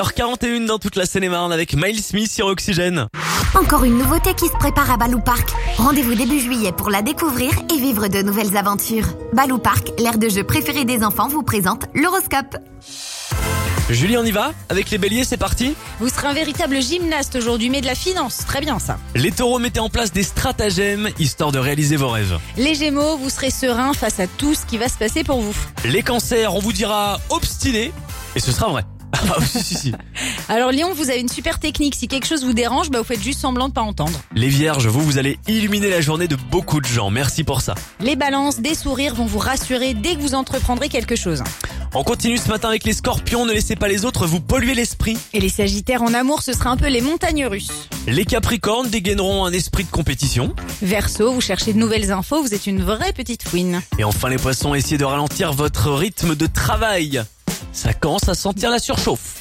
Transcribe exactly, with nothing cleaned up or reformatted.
heure quarante et un dans toute la Seine-et-Marne avec Miles Smith sur Oxygène. Encore une nouveauté qui se prépare à Balou Park. Rendez-vous début juillet pour la découvrir et vivre de nouvelles aventures. Balou Park, l'aire de jeu préférée des enfants, vous présente l'horoscope. Julie, on y va? Avec les béliers, c'est parti? Vous serez un véritable gymnaste aujourd'hui, mais de la finance. Très bien ça. Les taureaux, mettez en place des stratagèmes histoire de réaliser vos rêves. Les gémeaux, vous serez serein face à tout ce qui va se passer pour vous. Les cancers, on vous dira obstiné et ce sera vrai. Ah oui, si, si, si. Alors Lion, vous avez une super technique. Si quelque chose vous dérange, bah vous faites juste semblant de pas entendre. Les vierges, vous, vous allez illuminer la journée de beaucoup de gens. Merci pour ça. Les balances, des sourires vont vous rassurer dès que vous entreprendrez quelque chose. On continue ce matin avec les scorpions, ne laissez pas les autres vous polluer l'esprit. Et les sagittaires en amour, ce sera un peu les montagnes russes. Les capricornes dégaineront un esprit de compétition. Verseau, vous cherchez de nouvelles infos, vous êtes une vraie petite fouine. Et enfin les poissons, essayez de ralentir votre rythme de travail. Ça commence à sentir la surchauffe.